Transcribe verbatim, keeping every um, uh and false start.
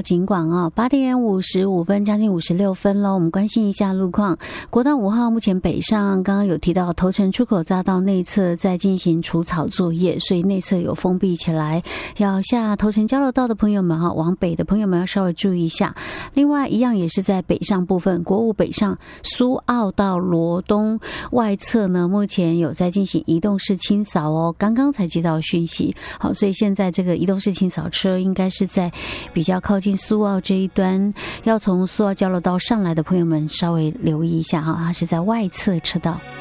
警广啊，八点五十五分，将近五十六分了。我们关心一下路况。国道五号目前北上，刚刚有提到头城出口匝道内侧在进行除草作业，所以内侧有封闭起来。要下头城交流道的朋友们哈，往北的朋友们要稍微注意一下。另外一样也是在北上部分，国五北上苏澳到罗东外侧呢，目前有在进行移动式清扫哦，刚刚才接到讯息。好，所以现在这个移动式清扫车应该是在比较靠近苏澳这一端，要从苏澳交流道上来的朋友们稍微留意一下哈，它是在外侧车道。